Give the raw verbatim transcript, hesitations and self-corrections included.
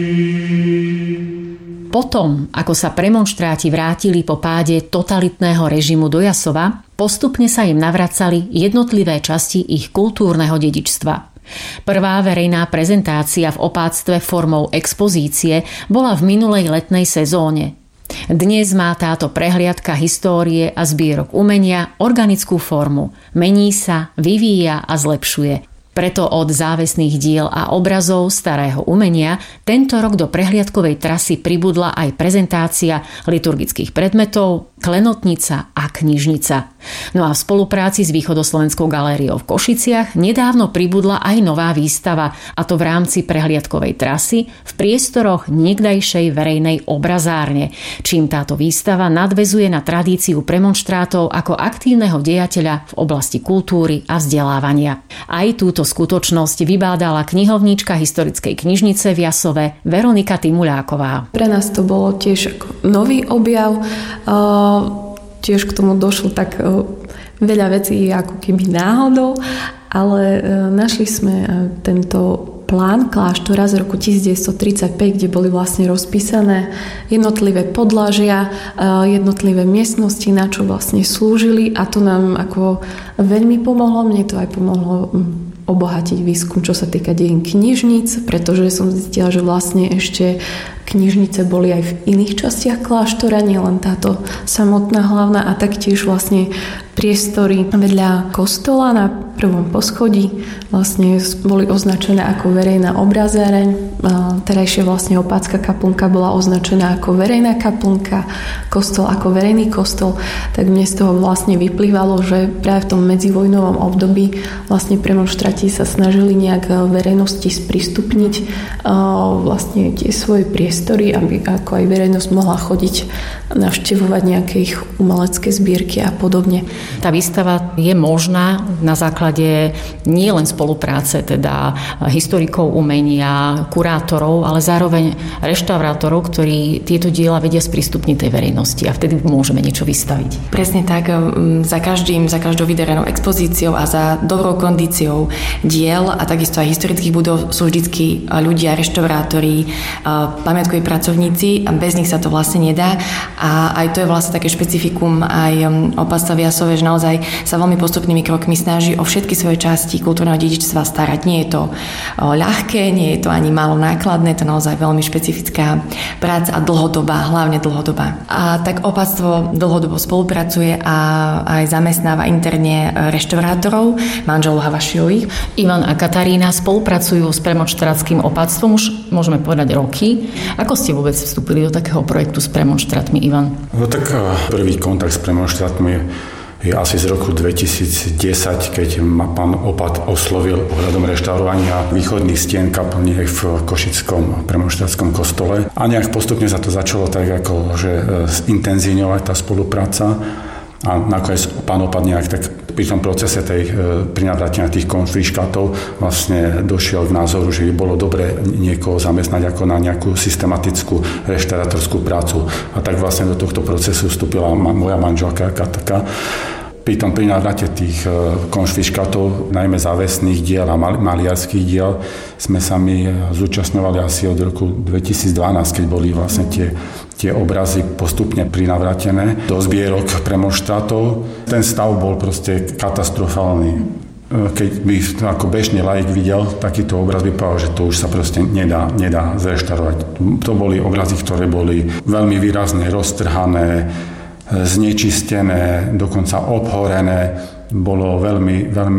Potom, ako sa premonštráti vrátili po páde totalitného režimu do Jasova, postupne sa im navracali jednotlivé časti ich kultúrneho dedičstva. Prvá verejná prezentácia v opáctve formou expozície bola v minulej letnej sezóne. Dnes má táto prehliadka histórie a zbierok umenia organickú formu. Mení sa, vyvíja a zlepšuje. Preto od závesných diel a obrazov starého umenia tento rok do prehliadkovej trasy pribudla aj prezentácia liturgických predmetov, klenotnica a knižnica. No a v spolupráci s Východoslovenskou galériou v Košiciach nedávno pribudla aj nová výstava, a to v rámci prehliadkovej trasy v priestoroch niekdajšej verejnej obrazárne, čím táto výstava nadväzuje na tradíciu premonštrátov ako aktívneho dejateľa v oblasti kultúry a vzdelávania. Aj túto skutočnosť vybádala knihovníčka historickej knižnice v Jasove Veronika Timuľáková. Pre nás to bolo tiež nový objav. Tiež k tomu došlo tak veľa vecí ako keby náhodou, ale našli sme tento plán kláštora z roku devätnásťtridsaťpäť, kde boli vlastne rozpísané jednotlivé podlažia, jednotlivé miestnosti, na čo vlastne slúžili, a to nám ako veľmi pomohlo. Mne to aj pomohlo obohatiť výskum, čo sa týka dejín knižníc, pretože som zistila, že vlastne ešte knižnice boli aj v iných častiach kláštora, nielen táto samotná hlavná, a taktiež vlastne priestory vedľa kostola na prvom poschodí vlastne boli označené ako verejná obrazáreň. Terajšia vlastne opácka kaplnka bola označená ako verejná kaplnka, kostol ako verejný kostol. Tak mne z toho vlastne vyplývalo, že práve v tom medzivojnovom období vlastne premonštráti sa snažili nejak verejnosti sprístupniť vlastne tie svoje priestory, aby ako aj verejnosť mohla chodiť navštevovať nejaké ich umelecké zbierky a podobne. Tá výstava je možná na základe nielen spolupráce teda historikov umenia, kurátorov, ale zároveň reštaurátorov, ktorí tieto diela vedia sprístupniť tej verejnosti, a vtedy môžeme niečo vystaviť. Presne tak. Za každým, za každou vydarenou expozíciou a za dobrou kondíciou diel a takisto aj historických budov sú vždycky ľudia, reštaurátori, pamiatkoví pracovníci, a bez nich sa to vlastne nedá. A aj to je vlastne také špecifikum aj opáctva v Jasove, že naozaj sa veľmi postupnými krokmi snaží o všetky svoje časti kultúrneho dedičstva starať. Nie je to ľahké, nie je to ani málo nákladné, to naozaj veľmi špecifická práca a dlhodobá, hlavne dlhodobá. A tak opáctvo dlhodobo spolupracuje a aj zamestnáva interne reštaurátorov, manželov Havašiových. Ivan a Katarína spolupracujú s premonštráckym opáctvom už môžeme povedať roky. Ako ste vôbec vstúpili do takého projektu s premonštrátmi, Ivan? No tak prvý kontakt s premonštrátmi je, je asi z roku dvetisícdesať, keď ma pán opat oslovil ohľadom reštaurovania východných stien kaplniek v Košickom premonštrátskom kostole. A nejak postupne sa to začalo tak ako, že zintenzívňovať tá spolupráca. A nakoniec pán opat nejak tak pri tom procese tej prinavrátenia tých konfiškátov vlastne došiel k názoru, že by bolo dobre niekoho zamestnať ako na nejakú systematickú reštaurátorskú prácu. A tak vlastne do tohto procesu vstúpila moja manželka Katka. Pri tom prinavrate tých konfiškátov, najmä závesných diel a maliarských diel, sme sa my zúčastňovali asi od roku dvetisícdvanásť, keď boli vlastne tie, tie obrazy postupne prinavratené do zbierok premonštrátov. Ten stav bol proste katastrofálny. Keď by ako bežný laik videl takýto obraz, by povedal, že to už sa proste nedá, nedá zreštaurovať. To boli obrazy, ktoré boli veľmi výrazne roztrhané, znečistené, dokonca obhorené. Bolo veľmi, veľmi